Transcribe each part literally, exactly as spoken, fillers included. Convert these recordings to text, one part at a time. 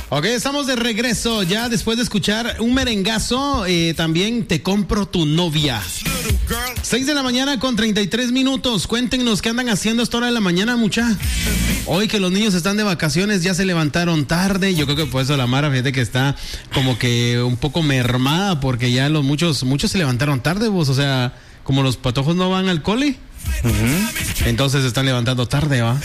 Ok, estamos de regreso ya después de escuchar un merengazo. Eh, también Te compro tu novia. seis de la mañana con treinta y tres minutos. Cuéntenos qué andan haciendo a esta hora de la mañana, mucha. Hoy que los niños están de vacaciones, ya se levantaron tarde. Yo creo que por eso la Mara, fíjate que está como que un poco mermada, porque ya los muchos, muchos se levantaron tarde, vos. O sea, como los patojos no van al cole, uh-huh. entonces se están levantando tarde, ¿va?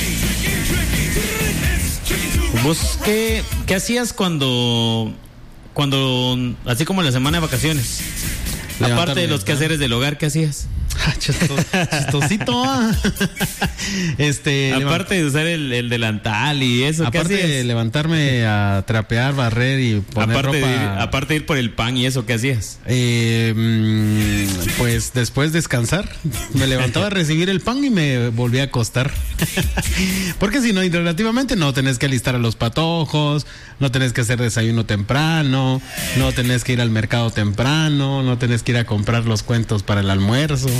¿Vos qué, qué hacías cuando, cuando, así como la semana de vacaciones? Levantarme, aparte de los quehaceres del hogar, ¿qué hacías? Chistos, chistosito. este, aparte levant... de usar el, el delantal y eso, ¿qué aparte hacías? de levantarme a trapear, barrer y poner aparte ropa. De ir, aparte de ir por el pan y eso, ¿qué hacías? Eh, pues después descansar, me levantaba a recibir el pan y me volví a acostar. Porque si no, relativamente no tenés que alistar a los patojos, no tenés que hacer desayuno temprano, no tenés que ir al mercado temprano, no tenés que ir a comprar los cuentos para el almuerzo.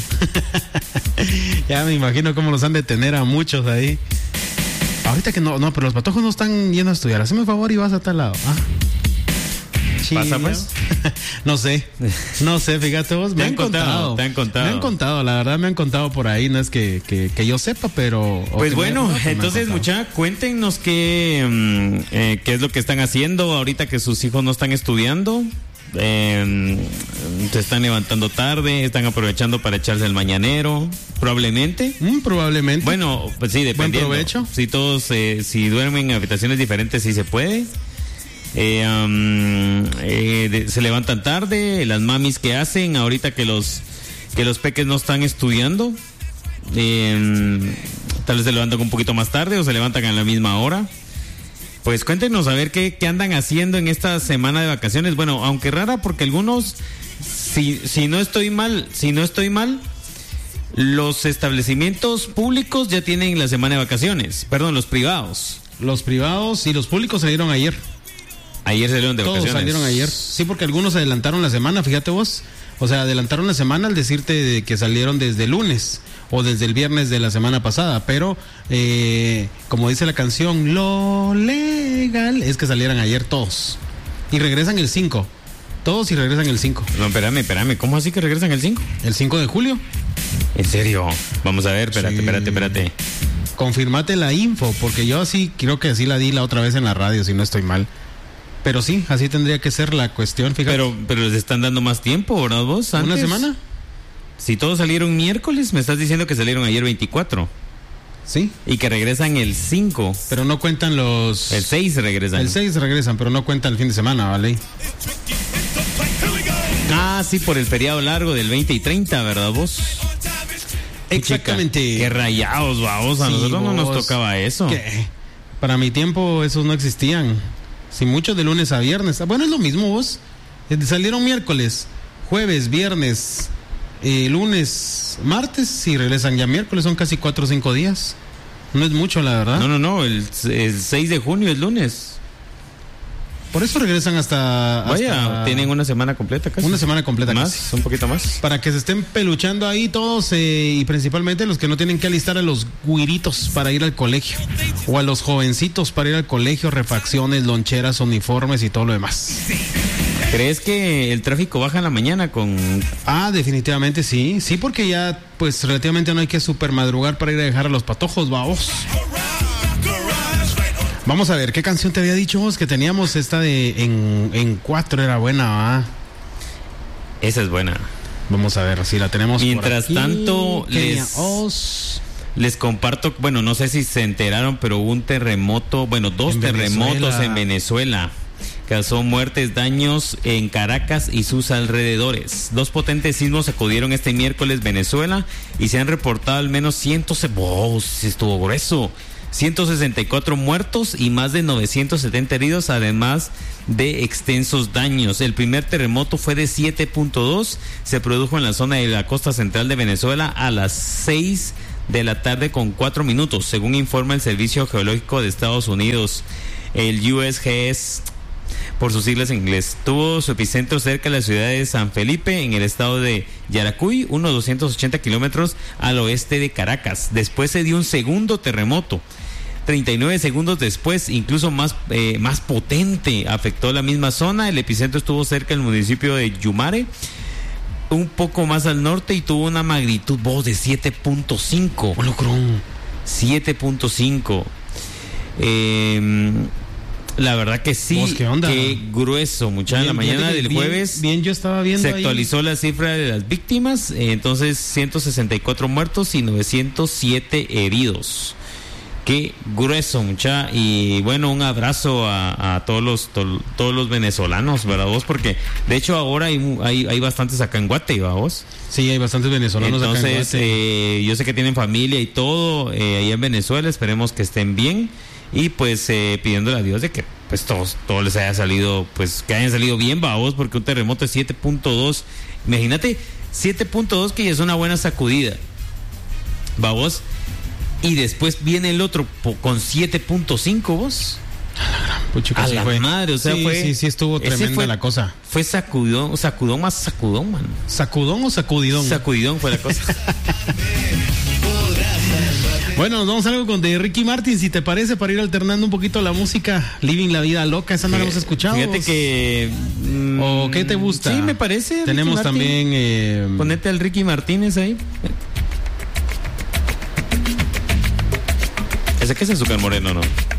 Ya me imagino cómo los han de tener a muchos ahí. Ahorita que no, no, pero los patojos no están yendo a estudiar. Hazme un favor y vas a tal lado. Ah. ¿Pasa pues? No sé, no sé, fíjate vos, me han contado, contado, te han contado. Me han contado, la verdad me han contado por ahí, no es que, que, que yo sepa, pero... Pues bueno, me, entonces mucha, cuéntenos qué, eh, qué es lo que están haciendo ahorita que sus hijos no están estudiando. Eh, se están levantando tarde, están aprovechando para echarse el mañanero, probablemente. Mm, probablemente. Bueno, pues sí, dependiendo. Buen provecho. Si todos, eh, si duermen en habitaciones diferentes, sí se puede. Eh, um, eh, de, se levantan tarde, las mamis que hacen ahorita que los que los peques no están estudiando, eh, tal vez se levantan un poquito más tarde o se levantan a la misma hora. Pues cuéntenos a ver qué, qué andan haciendo en esta semana de vacaciones. Bueno, aunque rara porque algunos, si, si no estoy mal, si no estoy mal, los establecimientos públicos ya tienen la semana de vacaciones. Perdón, los privados. Los privados y los públicos salieron ayer. Ayer salieron de Todos vacaciones. Todos salieron ayer. Sí, porque algunos adelantaron la semana, fíjate vos. O sea, adelantaron la semana al decirte de que salieron desde el lunes o desde el viernes de la semana pasada. Pero, eh, como dice la canción, lo legal es que salieran ayer todos. Y regresan el cinco. Todos y regresan el cinco. No, espérame, espérame. ¿Cómo así que regresan el cinco? El cinco de julio. ¿En serio? Vamos a ver, espérate, sí. espérate, espérate. Confirmate la info, porque yo así creo que así la di la otra vez en la radio, si no estoy mal. Pero sí, así tendría que ser la cuestión, fíjate. Pero, pero les están dando más tiempo, ¿verdad vos? Antes, ¿una semana? Si todos salieron miércoles, me estás diciendo que salieron ayer veinticuatro. Sí. Y que regresan el cinco. Pero no cuentan los... El seis regresan. El seis regresan, pero no cuentan el fin de semana, ¿vale? Ah, sí, por el feriado largo del veinte y treinta, ¿verdad vos? Exactamente. Chica, qué rayados, vamos. A sí, nosotros vos, no nos tocaba eso. ¿Qué? Para mi tiempo esos no existían. Si mucho de lunes a viernes. Bueno, es lo mismo vos. Salieron miércoles, jueves, viernes, eh, lunes, martes y regresan ya miércoles. Son casi cuatro o cinco días. No es mucho, la verdad. No, no, no. El, el seis de junio es lunes. Por eso regresan hasta... Vaya, hasta tienen una semana completa casi. Una semana completa más, casi. Un poquito más. Para que se estén peluchando ahí todos eh, y principalmente los que no tienen que alistar a los güiritos para ir al colegio. O a los jovencitos para ir al colegio, refacciones, loncheras, uniformes y todo lo demás. ¿Crees que el tráfico baja en la mañana con...? Ah, definitivamente sí. Sí, porque ya pues relativamente no hay que super madrugar para ir a dejar a los patojos, vamos. Vamos a ver, ¿qué canción te había dicho vos? Que teníamos esta de en, en cuatro, era buena, ¿va? Esa es buena. Vamos a ver si la tenemos. Mientras por aquí. tanto, les, Os... les comparto, bueno, no sé si se enteraron, pero hubo un terremoto, bueno, dos en terremotos Venezuela. en Venezuela. Causó muertes, daños en Caracas y sus alrededores. Dos potentes sismos sacudieron este miércoles Venezuela y se han reportado al menos ciento... ¡Oh, estuvo grueso! ciento sesenta y cuatro muertos y más de novecientos setenta heridos, además de extensos daños. El primer terremoto fue de siete punto dos, se produjo en la zona de la costa central de Venezuela a las seis de la tarde con cuatro minutos, según informa el Servicio Geológico de Estados Unidos, el U S G S, por sus siglas en inglés. Tuvo su epicentro cerca de la ciudad de San Felipe, en el estado de Yaracuy, unos doscientos ochenta kilómetros al oeste de Caracas. Después se dio un segundo terremoto treinta y nueve segundos después, incluso más, eh, más potente, afectó la misma zona. El epicentro estuvo cerca del municipio de Yumare, un poco más al norte, y tuvo una magnitud, voz, de siete punto cinco. siete punto cinco. Eh, la verdad que sí. ¿Vos qué onda? Qué grueso, muchacha. En la mañana del bien, jueves bien, yo estaba viendo se ahí. actualizó la cifra de las víctimas, eh, entonces ciento sesenta y cuatro muertos y novecientos siete heridos. Qué grueso, mucha. Y bueno, un abrazo a, a todos los to, todos los venezolanos, ¿verdad vos? Porque de hecho ahora hay, hay, hay bastantes acá en Guate, ¿verdad vos? Sí, hay bastantes venezolanos Entonces, acá en Guate. Eh, yo sé que tienen familia y todo eh, ahí en Venezuela, esperemos que estén bien. Y pues eh, pidiéndole a Dios de que pues todos, todo les haya salido, pues que hayan salido bien, ¿verdad vos? Porque un terremoto es siete punto dos. Imagínate, siete punto dos, que ya es una buena sacudida, ¿verdad vos? Y después viene el otro po, con siete punto cinco, vos. A la gran puchica, a sí la fue. madre, o sea, sí, fue. Sí, sí, estuvo tremenda fue, la cosa. Fue sacudón, sacudón más sacudón, man. ¿Sacudón o sacudidón? Sacudidón fue la cosa. Bueno, nos vamos a algo con de Ricky Martin, si te parece, para ir alternando un poquito la música. Living la vida loca, esa no la hemos escuchado. Fíjate que. Mm, ¿O qué te gusta? Sí, me parece. Tenemos también. Eh, Ponete al Ricky Martínez ahí. ¿Ese qué es Azúcar Moreno, no?